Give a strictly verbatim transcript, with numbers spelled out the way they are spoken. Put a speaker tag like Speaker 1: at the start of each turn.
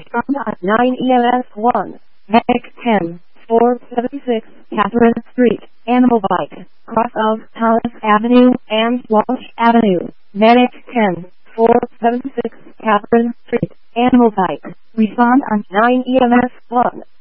Speaker 1: Respond on nine E M S one. Medic ten, four seventy-six Catherine Street, Animal Bike, cross of Thomas Avenue and Walsh Avenue. Medic ten, four seventy-six Catherine Street, Animal Bike. Respond on nine E M S one.